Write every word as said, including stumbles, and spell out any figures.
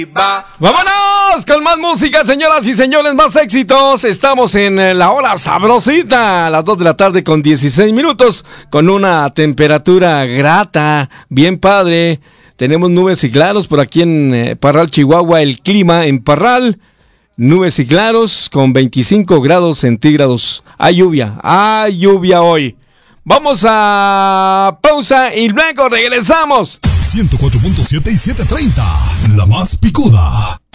Vámonos con más música, señoras y señores, más éxitos. Estamos en la hora sabrosita, a las dos de la tarde con dieciséis minutos, con una temperatura grata, bien padre. Tenemos nubes y claros por aquí en eh, Parral, Chihuahua. El clima en Parral, nubes y claros con veinticinco grados centígrados. Hay lluvia, hay lluvia hoy. Vamos a pausa y luego regresamos. ciento cuatro punto siete y setecientos treinta, la más picuda.